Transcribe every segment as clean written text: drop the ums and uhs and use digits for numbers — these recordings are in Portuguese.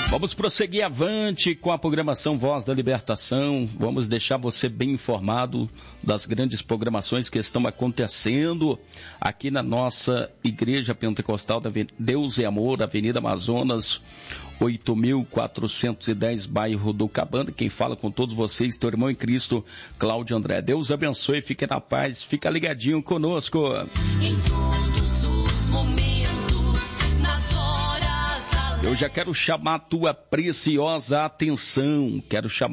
Vamos prosseguir avante com a programação Voz da Libertação. Vamos deixar você bem informado das grandes programações que estão acontecendo aqui na nossa Igreja Pentecostal da Deus e Amor, Avenida Amazonas, 8.410, bairro do Cabana. Quem fala com todos vocês, teu irmão em Cristo, Cláudio André. Deus abençoe, fique na paz, fica ligadinho conosco. Em todos os momentos, nas horas. Eu já quero chamar a tua preciosa atenção,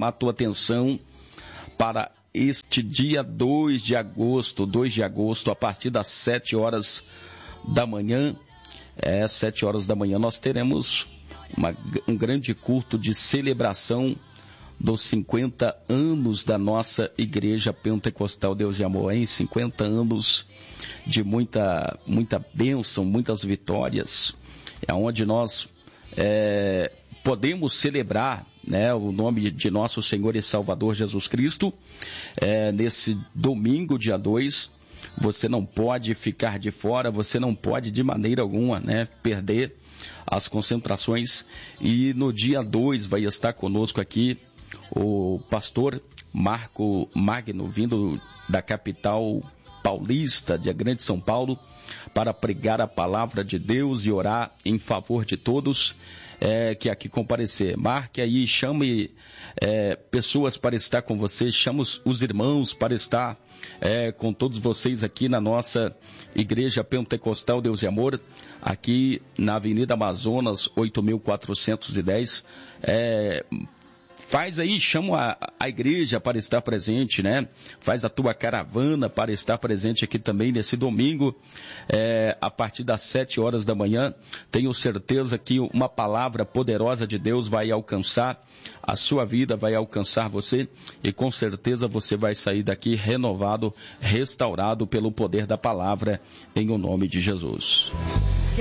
para este dia 2 de agosto, a partir das 7 horas da manhã, 7 horas da manhã, nós teremos um grande culto de celebração dos 50 anos da nossa Igreja Pentecostal Deus e Amor, hein? 50 anos de muita bênção, muitas vitórias, é onde nós podemos celebrar, né, o nome de nosso Senhor e Salvador Jesus Cristo. Nesse domingo, dia 2, você não pode ficar de fora, você não pode de maneira alguma, né, perder as concentrações. E no dia 2 vai estar conosco aqui o pastor Marco Magno, vindo da capital paulista, de Grande São Paulo, para pregar a palavra de Deus e orar em favor de todos que aqui comparecer. Marque aí, chame pessoas para estar com vocês, chame os irmãos para estar com todos vocês aqui na nossa Igreja Pentecostal Deus e Amor, aqui na Avenida Amazonas, 8.410. Faz aí, chama a igreja para estar presente, né? Faz a tua caravana para estar presente aqui também nesse domingo, a partir das 7 horas da manhã. Tenho certeza que uma palavra poderosa de Deus vai alcançar a sua vida, vai alcançar você, e com certeza você vai sair daqui renovado, restaurado pelo poder da palavra, em o nome de Jesus.